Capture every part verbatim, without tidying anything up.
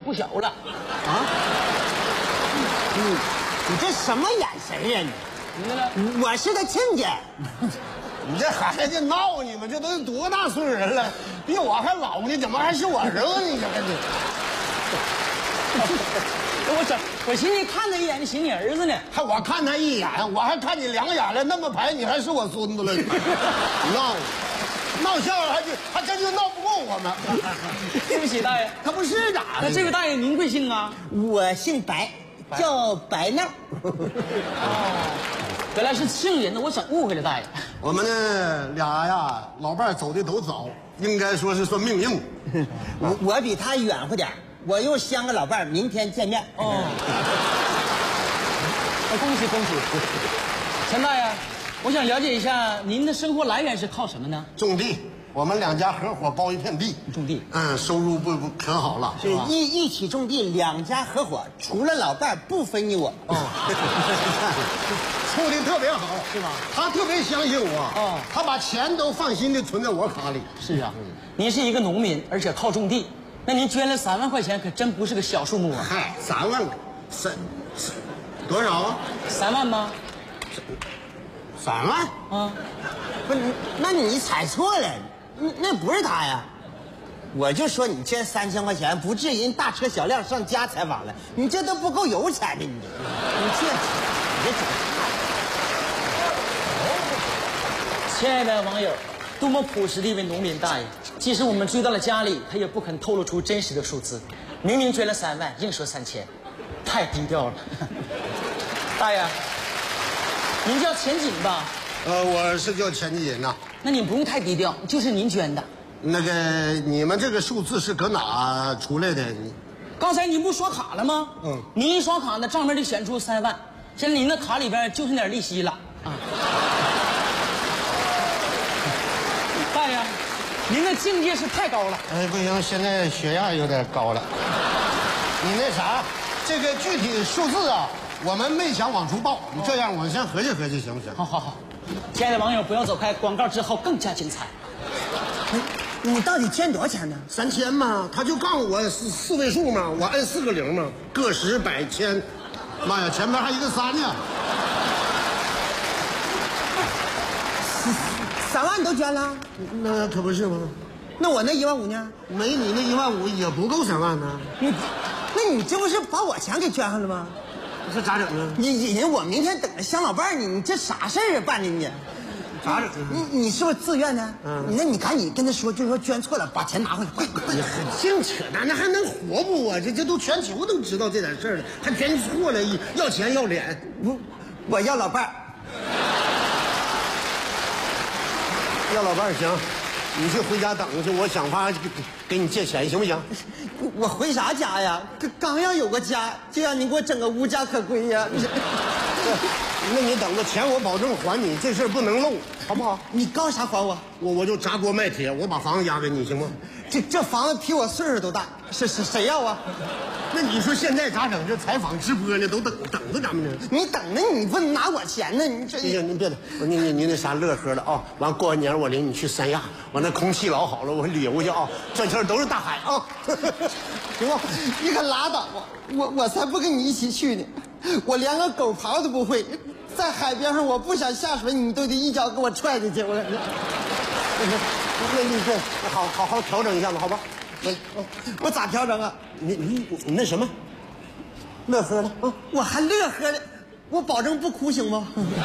不小了。 啊？你你这什么眼神呀你？ 你呢？ 我是他亲家。 你这孩子闹你们，这都多大岁数人了，比我还老呢，怎么还是我儿子呢？你这这。 我整，我寻思看他一眼就寻你儿子呢， 还我看他一眼，我还看你两眼了，那么排你还是我孙子了？闹，闹笑了还就还真就闹不过我们。 对不起大爷， 他不是咋的？ 那这位大爷您贵姓啊？ 我姓白，叫白闹。 哦，原来是姓人呢，我想误会了大爷。 我们呢俩呀，老伴走的都早，应该说是算命硬。 我我比他远乎点，我又相个老伴儿，明天见面。 哦，恭喜恭喜，陈大爷，我想了解一下您的生活来源是靠什么呢？ 种地，我们两家合伙包一片地， 种地， 嗯，收入不不可好了， 是一一起种地，两家合伙，除了老伴儿不分你我。 哦，处的特别好， 是吧？ 他特别相信我， 哦， 他把钱都放心的存在我卡里。 是啊，您是一个农民，而且靠种地，那您捐了三万块钱，可真不是个小数目啊！ 嗨，三万，三三多少啊？ 三万吗？ 三万？ 啊， 不是，那你猜错了，那那不是他呀。我就说你捐三千块钱，不至于大车小辆上家采访了，你这都不够油钱的，你这，你这，你这整。 亲爱的网友，多么朴实的一位农民大爷，即使我们追到了家里，他也不肯透露出真实的数字。明明捐了三万，硬说三千，太低调了。大爷，您叫钱锦吧？ 呃，我是叫钱继银呐。 那你不用太低调，就是您捐的。 那个，你们这个数字是搁哪出来的？你刚才您不刷卡了吗？ 嗯， 您一刷卡，那账面就显出三万，现在您的卡里边就剩点利息了啊。大爷，您的境界是太高了。 哎，不行，现在血压有点高了。你那啥，这个具体数字啊，我们没想往出报。你这样，我先合计合计，行不行？ 好好好，亲爱的网友不要走开，广告之后更加精彩。 你到底捐多少钱呢？ 三千嘛，他就告诉我四四位数嘛，我按四个零嘛，个十百千，妈呀，前面还一个三呢。 三万都捐了？ 那可不是吗？ 那我那一万五呢？ 没你那一万五也不够三万呢。 你，那你这不是把我钱给捐上了吗？ 这咋整啊？ 你人我明天等着相老伴儿呢，你这啥事儿啊办的你？ 咋整？ 你你是不是自愿的？ 嗯， 那你赶紧跟他说，就说捐错了，把钱拿回来，快快！ 你很净扯淡，那还能活不啊？这这都全球都知道这点事儿了，还捐错了，要钱要脸。 我我要老伴儿， 要老伴儿行，你去回家等着去，我想法给给你借钱，行不行？ 我回啥家呀？刚刚要有个家，就让你给我整个无家可归呀！ 那你等着，钱我保证还你，这事儿不能漏，好不好？ 你刚啥还我？ 我我就砸锅卖铁，我把房子押给你，行吗？ 这这房子比我岁数都大，是是谁要啊？ 那你说现在咋整？这采访直播呢，都等等着咱们呢。 你等着，你不能拿我钱呢？你这…… 行行，您别等，你你你那啥乐呵了啊！完过完年我领你去三亚，完那空气老好了，我旅游去啊，这圈都是大海啊，行吗？ 你可拉倒吧！我我才不跟你一起去呢，我连个狗刨都不会，在海边上我不想下水，你都得一脚给我踹进去。我， 那你这好好好调整一下子，好吧？ 我我咋调整啊？ 你你你那什么，乐呵了啊？ 我还乐呵的，我保证不哭，行吗？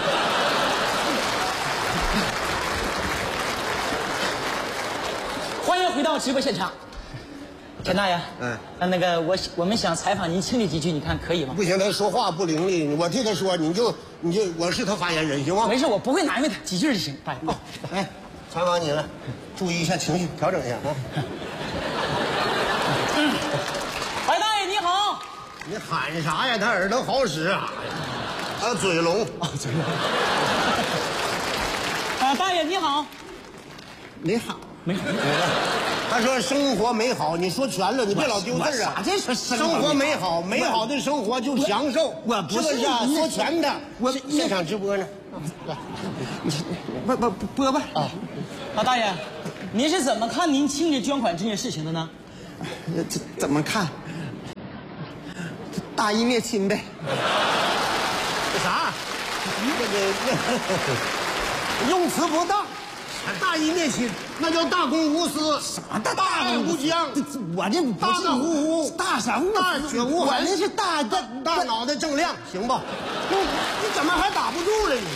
欢迎回到直播现场，陈大爷。 嗯， 那那个我我们想采访您亲历几句，你看可以吗？ 不行，他说话不伶俐，我替他说，你就你就我是他发言人，行吗？ 没事，我不会难为他，几句就行。大爷， 哦，哎，采访你了，注意一下情绪，调整一下啊。 白大爷你好。 你喊啥呀？他耳朵好使啊，他嘴聋。 哦，嘴聋。啊，大爷你好。 你好， 没好。 他说生活美好，你说全了，你别老丢字啊。 啥这说生活美好，美好的生活就享受。 我不是是啊，说全的。 我现现场直播呢。 不不不播吧啊！ 啊，大爷，您是怎么看您亲家捐款这件事情的呢？ 怎怎么看？ 大义灭亲呗。 啥？那个那用词不当，大义灭亲，那叫大公无私， 啥大大爱无疆。 我这不大大乎乎， 大啥物大觉悟， 我那是大大大脑袋正亮，行吧？你你怎么还打不住了你？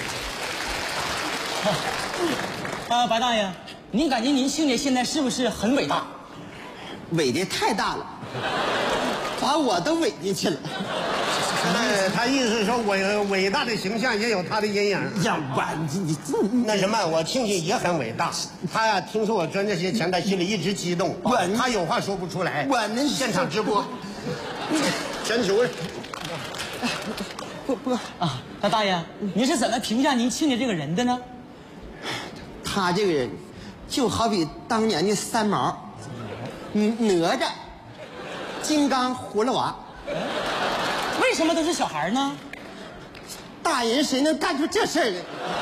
啊，白大爷，您感觉您亲家现在是不是很伟大？ 伟的太大了，把我都伟进去了。 那他意思是说，伟伟大的形象也有他的阴影。 呀，我你你这那什么，我亲戚也很伟大。他呀，听说我赚这些钱，他心里一直激动。 我他有话说不出来。 我那现场直播，全球的。 不不啊，那大爷，您是怎么评价您亲家这个人的呢？ 他这个人，就好比当年的三毛，嗯，哪吒、金刚、葫芦娃。 为什么都是小孩呢？ 大人谁能干出这事儿来？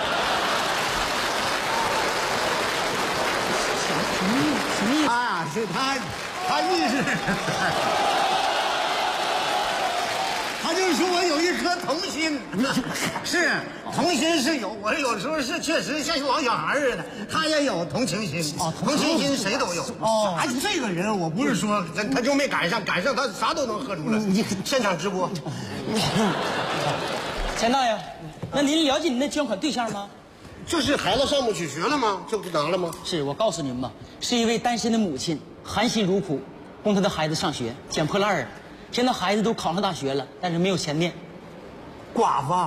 什么意思？什么意思？ 啊，是他，他意思，他就是说我有一颗童心，是童心是有，我有时候是确实像老小孩似的，他也有同情心，哦，同情心谁都有。哦，哎，这个人我不是说他他就没赶上，赶上他啥都能喝出来。你现场直播， 钱大爷，那您了解您的捐款对象吗？ 就是孩子上不起学了吗？这不拿了吗？ 是我告诉您吧，是一位单身的母亲，含辛茹苦供她的孩子上学，捡破烂儿。现在孩子都考上大学了，但是没有钱念。 寡妇，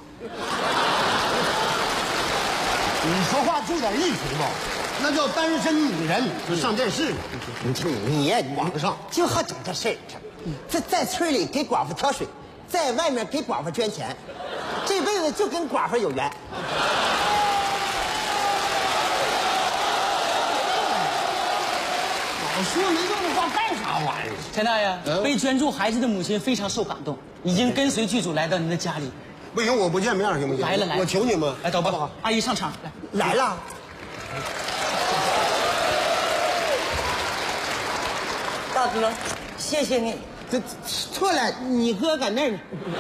你说话注点艺术吧，那叫单身女人就上电视。 你这你呀， 网上就好整这事儿。在在村里给寡妇挑水，在外面给寡妇捐钱，这辈子就跟寡妇有缘。 老说没用的话干啥玩意儿？ 钱大爷， 嗯被捐助孩子的母亲非常受感动，已经跟随剧组来到您的家里。 不行，我不见面行不行？ 来了来了， 我求你们， 来，走吧， 好不好？ 阿姨上场来。 来了， 大哥，谢谢你。 这错了，你哥搁那儿呢。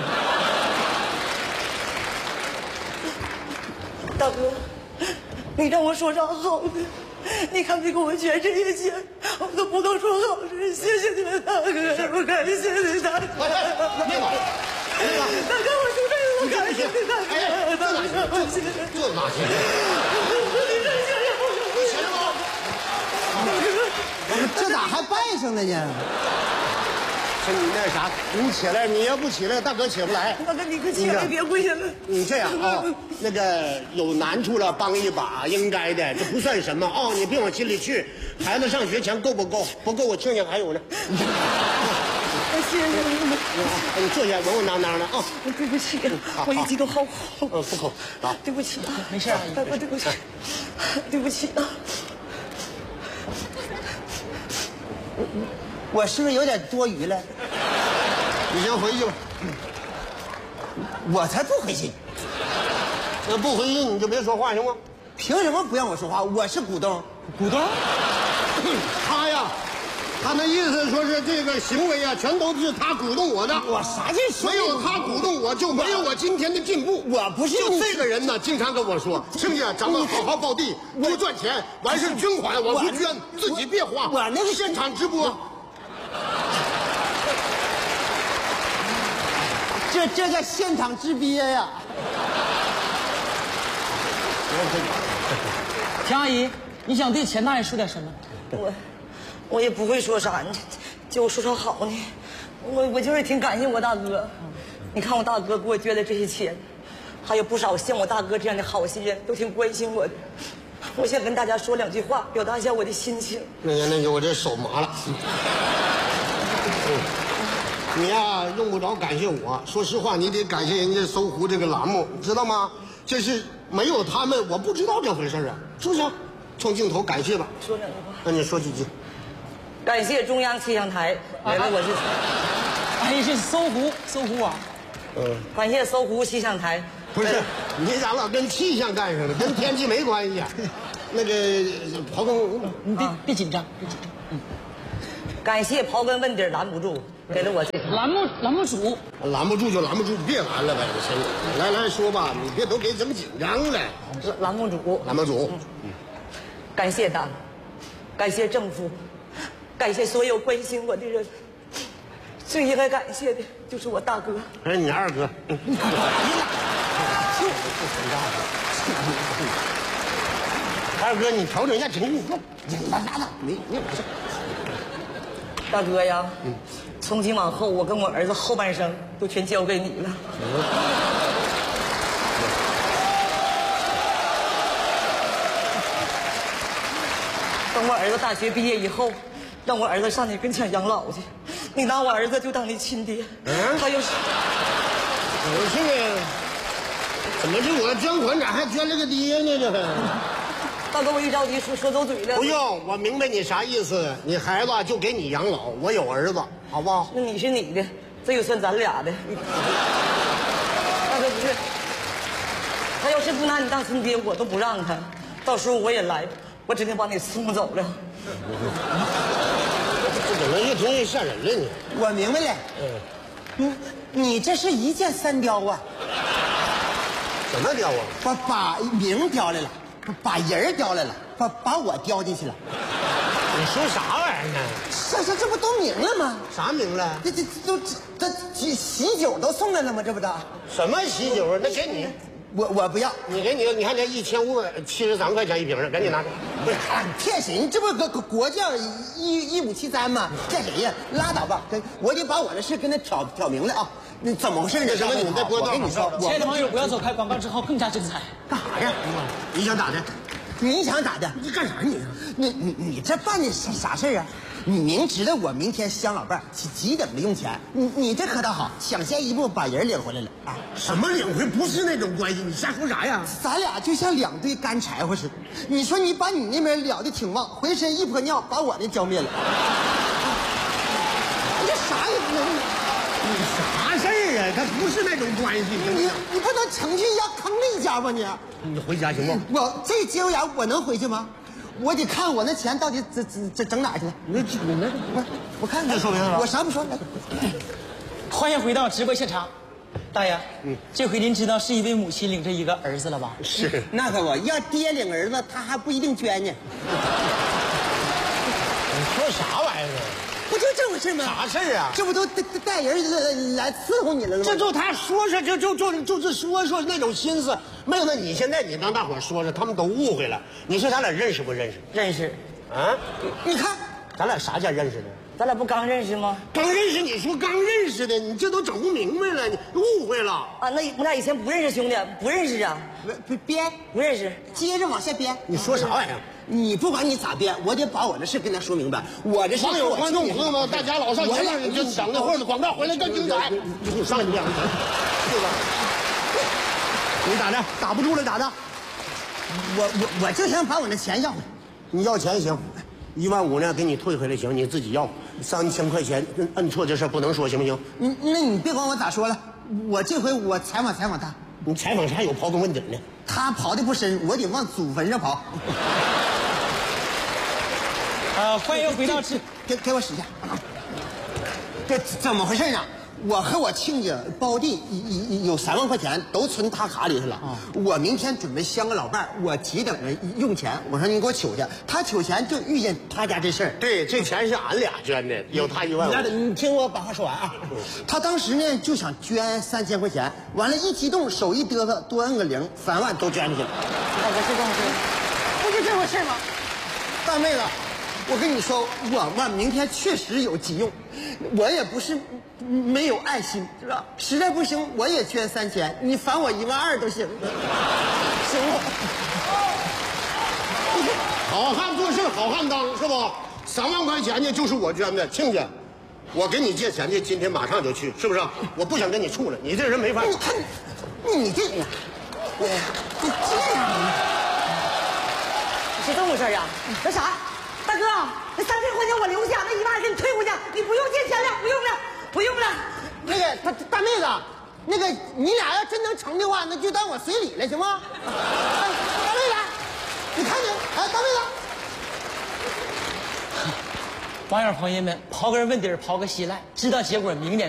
大哥，你让我说啥好呢？你看你给我捐这些钱，我都不能说好事。谢谢你，大哥，我感谢你，大哥。 别管，别管， 大哥，我说这个，我感谢你，大哥。 哎， 大哥，我谢谢。 这哪行？ 你这谢谢我， 有钱吗？ 这咋还拜上了呢？ 是你那啥，你起来，你要不起来，大哥起不来。 大哥，你可起来，别跪下了。 你这样啊，那个有难处了帮一把，应该的，这不算什么啊、哦，你别往心里去。孩子上学钱够不够？不够，我庆幸还有呢。 谢谢你。 你坐下，稳稳当当的啊。 对不起，我一激动好哭。 嗯，不哭啊。 对不起啊， 没事，阿姨。 大哥，对不起，对不起啊。 我是不是有点多余了？ 你先回去吧。 我才不回去， 那不回去你就别说话行吗？ 凭什么不让我说话？我是股东， 股东？ 他呀，他那意思说是这个行为啊，全都是他鼓动我的。 我啥劲说？ 没有他鼓动我，就没有我今天的进步。 我不是就这个人呢，经常跟我说：“亲家，咱们好好报地，多赚钱，完事捐款，我不捐，自己别花。” 我那个现场直播， 这这叫现场直憋呀！ 田阿姨，你想对钱大爷说点什么？ 我，我也不会说啥，你叫我说啥好呢？我我就是挺感谢我大哥，你看我大哥给我捐的这些钱，还有不少像我大哥这样的好心人都挺关心我的。我想跟大家说两句话，表达一下我的心情。 那个那个，我这手麻了。你呀，用不着感谢我。说实话，你得感谢人家搜狐这个栏目，知道吗？这是没有他们，我不知道这回事啊，是不是？冲镜头感谢吧。 说两句话。 那你说几句。 感谢中央气象台，原来我是。 阿姨是搜狐，搜狐网。 嗯。 感谢搜狐气象台。 不是，你咋老跟气象干上了？跟天气没关系啊。那个刨根， 你别别紧张，别紧张。嗯。 感谢刨根问底拦不住， 给了我这个。 拦不拦不住， 拦不住就拦不住，别拦了呗，行。来来说吧，你别都给这么紧张了。 栏目组， 栏目组， 嗯，感谢党，感谢政府，感谢所有关心我的人。最应该感谢的就是我大哥。 哎，你二哥。二哥，你调整一下情绪，你拉拉倒，没没有事。 大哥呀，嗯，从今往后，我跟我儿子后半生都全交给你了。等我儿子大学毕业以后，让我儿子上你跟前养老去，你拿我儿子就当你亲爹。嗯，他要是， 不是，怎么就我捐款咋还捐了个爹呢？这个。 大哥，我一着急说说走嘴了。 不用，我明白你啥意思。你孩子就给你养老，我有儿子，好不好？ 那你是你的，这就算咱俩的。大哥不是，他要是不拿你当亲爹，我都不让他。到时候我也来，我指定把你送走了。 这怎么越听越吓人了呢？ 我明白了，嗯，你你这是一箭三雕啊！ 怎么雕啊？ 把把名雕来了。把人叼来了，把把我叼进去了。 你说啥玩意儿呢？ 这这这不都明了吗？ 啥明了？ 这这都这喜喜酒都送来了吗？这不都？ 什么喜酒啊？那给你， 我我不要。 你给你，你看这一千五百七十三块钱一瓶的，赶紧拿着。 不是骗谁？你这不个国窖一一五七三吗？骗谁呀？拉倒吧！我得把我的事跟他挑挑明了啊！那怎么回事呢？ 什么？你再播我跟你说， 亲爱的网友，不要走开，广告之后更加精彩。 干啥呀？ 你想咋的？ 你想咋的？ 你干啥你？ 你你你这办的啥啥事啊？你明知道我明天相老伴儿急急等着用钱，你你这可倒好，抢先一步把人领回来了啊！ 什么领回？不是那种关系，你瞎说啥呀？ 咱俩就像两堆干柴火似的。你说你把你那边燎的挺旺，浑身一泼尿把我那浇灭了，你这啥人呢？ 你啥事儿啊？他不是那种关系。 你你不能程序一样坑那一家吧你？ 你回家行不？ 我这节骨眼我能回去吗？我得看我那钱到底整整整整哪去了。 你那你那不是，我看看。 这说明了我啥不说？ 欢迎回到直播现场，大爷，嗯，这回您知道是一位母亲领着一个儿子了吧？ 是。 那可不，要爹领儿子，他还不一定捐呢。 你说啥玩意儿啊？ 不就这回事吗？ 啥事儿啊？ 这不都带带人来来伺候你了吗？ 这就他说说，就就就就是说说那种心思，没有。那你现在你让大伙说说，他们都误会了。你说咱俩认识不认识？ 认识。 啊？ 你看， 咱俩啥叫认识呢？ 咱俩不刚认识吗？ 刚认识，你说刚认识的，你这都整不明白了，你误会了啊！那我俩以前不认识，兄弟，不认识啊， 编编不认识， 接着往下编。 你说啥玩意儿？ 你不管你咋编，我得把我的事跟他说明白。我这是网友、观众朋友们，大家老少爷们就等着会儿广告回来更精彩。你上来就这样，对吧？你咋的？打不住了咋的？ 我我我就想把我那钱要回来。 你要钱行，一万五呢给你退回来行，你自己要。三千块钱摁错这事不能说，行不行？ 嗯，那你别管我咋说了，我这回我采访采访他。 你采访啥有刨根问底呢？ 他刨的不深，我得往祖坟上刨。 呃，欢迎回到直， 给给我使一下。这怎么回事呢？我和我亲家包地有三万块钱都存他卡里去了。我明天准备相个老伴儿，我急等着用钱。我说你给我取去，他取钱就遇见他家这事儿。 对，这钱是俺俩捐的，有他一万五。 你听我把话说完啊。他当时呢就想捐三千块钱，完了，一激动手一嘚瑟，多摁个零，三万都捐进去了。 大哥是这么事， 不就这回事吗？大妹子，我跟你说，我嘛明天确实有急用，我也不是没有爱心，是吧？实在不行，我也捐三千，你返我一万二都行，行吗？ 好汉做事好汉当，是不？三万块钱呢，就是我捐的，亲家，我给你借钱去，今天马上就去，是不是？我不想跟你处了，你这人没法。 你看，你这人，我你这样啊？ 是这么回事啊？那啥，大哥，那三千块钱我留下，那一万给你退回去，你不用借钱了，不用了，不用了。 那个大大妹子，那个你俩要真能成的话，那就当我随礼了，行吗？大妹子，你看见？哎，大妹子， 网友朋友们，刨根问底儿刨个稀烂，知道结果明年。